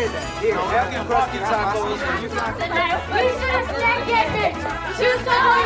Here, have your crusty tacos. We should have stayed getting it. Shoot the